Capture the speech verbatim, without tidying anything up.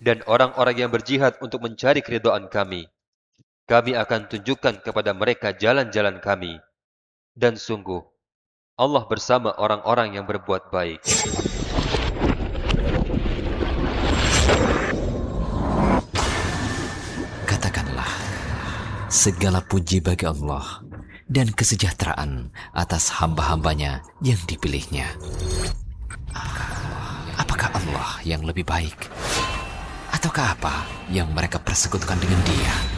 dan orang-orang yang berjihad untuk mencari keridhaan kami. Kami akan tunjukkan kepada mereka jalan-jalan kami. Dan sungguh, Allah bersama orang-orang yang berbuat baik. Katakanlah, segala puji bagi Allah dan kesejahteraan atas hamba-hambanya yang dipilihnya. Apakah Allah yang lebih baik? Ataukah apa yang mereka persekutukan dengan Dia?